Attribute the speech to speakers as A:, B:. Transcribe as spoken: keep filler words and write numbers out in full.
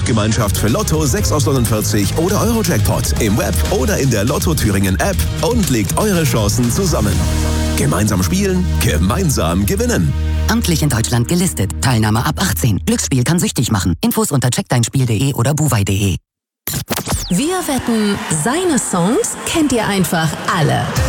A: Sportgemeinschaft für Lotto sechs aus neunundvierzig oder Eurojackpot im Web oder in der Lotto Thüringen App und legt eure Chancen zusammen. Gemeinsam spielen, gemeinsam gewinnen.
B: Amtlich in Deutschland gelistet. Teilnahme ab achtzehn. Glücksspiel kann süchtig machen. Infos unter check dein spiel punkt de oder buwei punkt de.
C: Wir wetten, seine Songs kennt ihr einfach alle.